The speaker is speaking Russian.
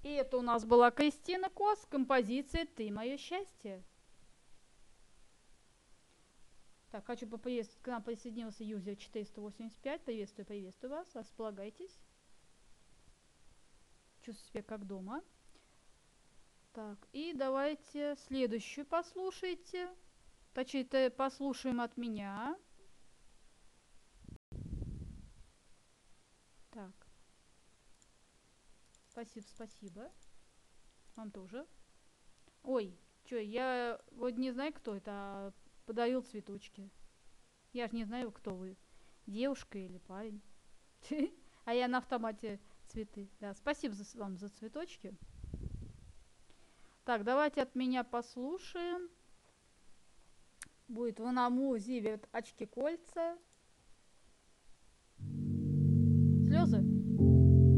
И это у нас была Кристина Кос, композиция «Ты мое счастье». Так, хочу поприветствовать, к нам присоединился юзер 485. Приветствую вас, располагайтесь. Чувствую себя как дома. Так, и давайте следующую послушайте. Точнее, послушаем от меня. Так. Спасибо. Вам тоже. Ой, чё, я вот не знаю, кто это, а подарил цветочки. Я же не знаю, кто вы. Девушка или парень. А я на автомате цветы. Да, спасибо вам за цветочки. Так, давайте от меня послушаем. Будет Ванаму Зиверт очки кольца. Слезы.